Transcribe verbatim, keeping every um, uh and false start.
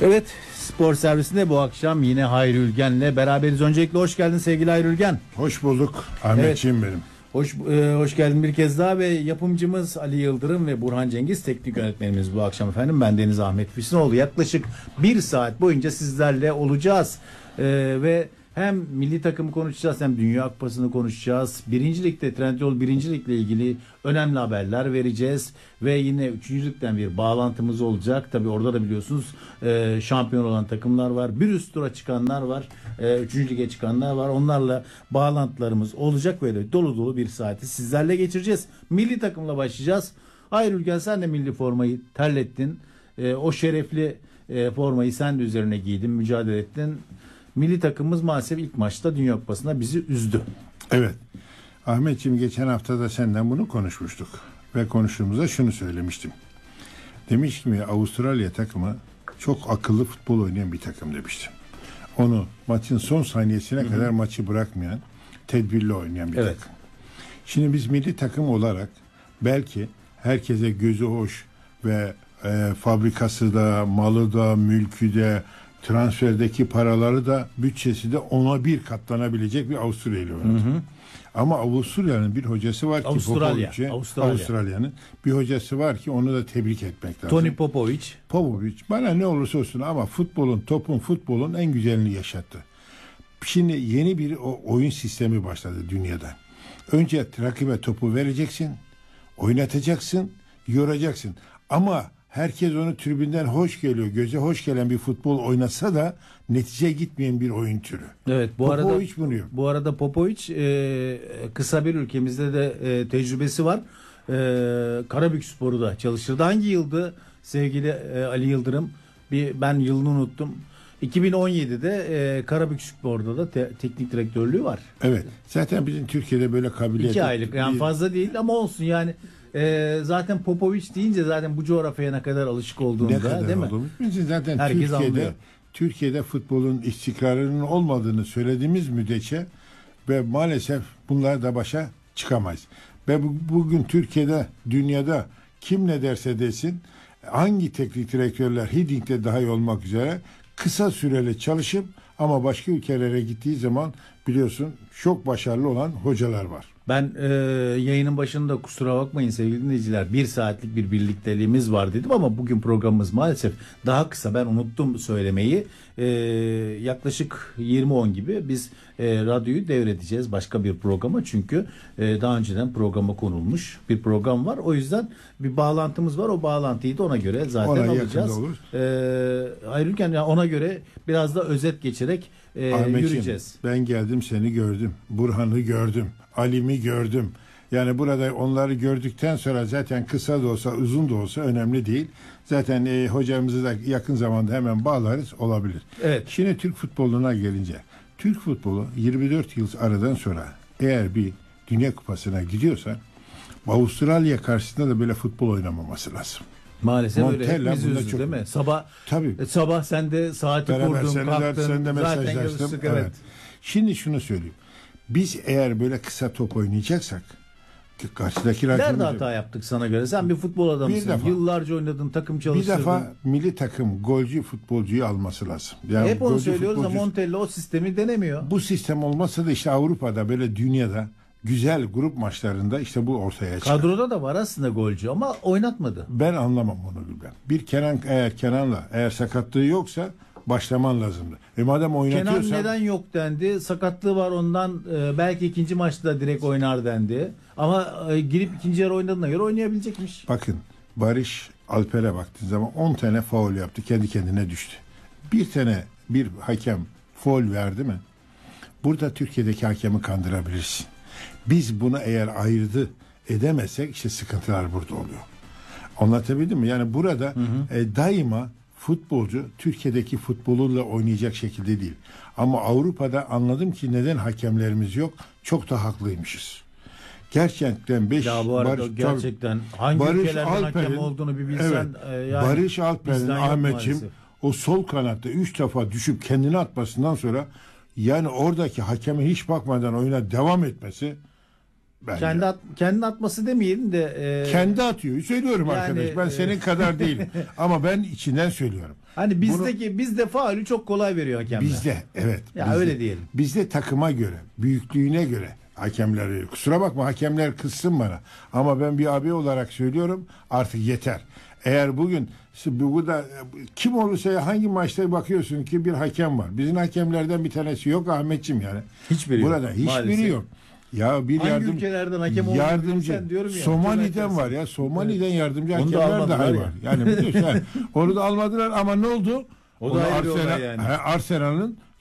Evet, spor servisinde bu akşam yine Hayri Ülgen'le beraberiz. Öncelikle hoş geldin sevgili Hayri Ülgen. Hoş bulduk Ahmetciğim evet. benim. Hoş e, hoş geldin bir kez daha ve yapımcımız Ali Yıldırım ve Burhan Cengiz, teknik yönetmenimiz bu akşam efendim. Ben Deniz Ahmet Füsunoğlu. Yaklaşık bir saat boyunca sizlerle olacağız. E, ve hem milli takımı konuşacağız hem Dünya Kupası'nı konuşacağız. Birinci Lig'de Trendyol Birinci Lig'le ilgili önemli haberler vereceğiz. Ve yine üçüncü Lig'den bir bağlantımız olacak. Tabi orada da biliyorsunuz e, şampiyon olan takımlar var. Bir üst tura çıkanlar var. E, üçüncü Lig'e çıkanlar var. Onlarla bağlantılarımız olacak. Böyle dolu dolu bir saati sizlerle geçireceğiz. Milli takımla başlayacağız. Hayır Ülgen, sen de milli formayı terlettin. E, o şerefli e, formayı sen de üzerine giydin, mücadele ettin. Milli takımımız maalesef ilk maçta Dünya Kupası'nda bizi üzdü. Evet. Ahmetciğim, geçen hafta da senden bunu konuşmuştuk. Ve konuştuğumuzda şunu söylemiştim. Demiş ki Avustralya takımı çok akıllı futbol oynayan bir takım demiştim. Onu maçın son saniyesine Hı-hı. kadar maçı bırakmayan, tedbirli oynayan bir evet. takım. Şimdi biz milli takım olarak belki herkese gözü hoş ve e, fabrikası da, malı da, mülkü de, transferdeki paraları da, bütçesi de ona bir katlanabilecek bir Avustralya oynadı. Hı hı. Ama Avustralya'nın bir hocası var ki Avustralya, Avustralya. Avustralya'nın bir hocası var ki onu da tebrik etmek lazım. Tony Popovic. Popovic bana ne olursa olsun ama futbolun, topun, futbolun en güzelini yaşattı. Şimdi yeni bir o oyun sistemi başladı dünyada. Önce rakibe topu vereceksin, oynatacaksın, yoracaksın. Ama herkes onu tribünden hoş geliyor, göze hoş gelen bir futbol oynasa da netice gitmeyen bir oyun türü. Evet, bu Popovic arada bunu yok. Bu arada Popovic e, kısa bir ülkemizde de e, tecrübesi var. E, Karabükspor'u da çalıştırdı. Hangi yıldı sevgili e, Ali Yıldırım? Bir ben yılını unuttum. iki bin on yedide e, Karabükspor'da da te- teknik direktörlüğü var. Evet. Zaten bizim Türkiye'de böyle kabiliyet. İki aylık yani bir... fazla değil ama olsun yani. Ee, zaten Popovic deyince zaten bu coğrafyaya ne kadar alışık olduğunda, ne kadar değil mi? Zaten herkes Türkiye'de anlıyor. Türkiye'de futbolun istikrarının olmadığını söylediğimiz müddetçe ve maalesef bunlar da başa çıkamayız. Ve bu, bugün Türkiye'de, dünyada kim ne derse desin, hangi teknik direktörler Hidding'de daha iyi olmak üzere kısa süreli çalışıp ama başka ülkelere gittiği zaman biliyorsun çok başarılı olan hocalar var. Ben e, yayının başında kusura bakmayın sevgili dinleyiciler, bir saatlik bir birlikteliğimiz var dedim ama bugün programımız maalesef daha kısa. Ben unuttum söylemeyi. E, yaklaşık yirmi on gibi biz e, radyoyu devredeceğiz başka bir programa. Çünkü e, daha önceden programa konulmuş bir program var. O yüzden bir bağlantımız var. O bağlantıyı da ona göre zaten ona alacağız. E, ayrıca yani ona göre biraz da özet geçerek e, yürüyeceğiz. Ben geldim, seni gördüm. Burhan'ı gördüm. Ali'mi gördüm. Yani burada onları gördükten sonra zaten kısa da olsa uzun da olsa önemli değil. Zaten e, hocamızı da yakın zamanda hemen bağlarız, olabilir. Evet. Şimdi Türk futboluna gelince. Türk futbolu yirmi dört yıl aradan sonra eğer bir Dünya Kupası'na gidiyorsa Avustralya karşısında da böyle futbol oynamaması lazım. Maalesef Montella öyle. Hepimiz üzdü değil mi? Sabah, tabii. E, sabah sen de saati Beraber kurdun, kalktın. Sen de mesajlaştın. Evet. Evet. Şimdi şunu söyleyeyim. Biz eğer böyle kısa top oynayacaksak karşıdaki rakibimiz... Nerede hata yaptık sana göre? Sen bir futbol adamısın. Bir defa, Yıllarca oynadın, takım çalıştırdın. Bir defa milli takım golcü futbolcuyu alması lazım. Yani hep onu söylüyoruz futbolcu... ama Montella o sistemi denemiyor. Bu sistem olmasa da işte Avrupa'da böyle dünyada güzel grup maçlarında işte bu ortaya çıkar. Kadroda da var aslında golcü ama oynatmadı. Ben anlamam onu Gülben. Bir Kenan, eğer Kenan'la eğer sakatlığı yoksa başlaman lazımdı. E madem oynatıyorsan... Kenan neden yok dendi. Sakatlığı var ondan, e, belki ikinci maçta direkt oynar dendi. Ama e, girip ikinci yarı oynadığına göre oynayabilecekmiş. Bakın Barış Alper'e baktığın zaman on tane faul yaptı. Kendi kendine düştü. Bir tane bir hakem faul verdi mi? Burada Türkiye'deki hakemi kandırabilirsin. Biz buna eğer ayırdı edemezsek işte sıkıntılar burada oluyor. Anlatabildim mi? Yani burada hı hı. E, daima futbolcu Türkiye'deki futboluyla oynayacak şekilde değil. Ama Avrupa'da anladım ki neden hakemlerimiz yok. Çok da haklıymışız. Gerçekten beş ya bu arada Barış, gerçekten hangi Barış ülkelerden hakem olduğunu bir bilsen. Evet, e, yani Barış Alper'in Ahmetciğim o sol kanatta üç defa düşüp kendini atmasından sonra yani oradaki hakeme hiç bakmadan oyuna devam etmesi bence. Kendi at, kendi atması demeyelim de e, Kendi atıyor. Söylüyorum Yani, arkadaş. Ben e, senin kadar değilim. Ama ben içinden söylüyorum. hani bizdeki bizde faulü çok kolay veriyor hakemler. Bizde evet. Ya bizde, öyle diyelim. Bizde takıma göre, büyüklüğüne göre hakemler veriyor. Kusura bakma hakemler kızsın bana. Ama ben bir abi olarak söylüyorum artık yeter. Eğer bugün burada kim olursa hangi maçta bakıyorsun ki bir hakem var. Bizim hakemlerden bir tanesi yok Ahmetciğim yani. Hiçbiri yok. Burada hiçbiri Maalesef. yok. Ya bir Hangi yardım ülkelerden hakem olduğunu yardımcı bilsen diyorum ya. Somali'den var ya. Somali'den yardımcı Onu da hakemler almadılar dahi ya. var. Yani biliyorsun yani, onu da almadılar ama ne oldu? O da Onu ayrı bir olay Arsenal, yani. he, Arsenal'ın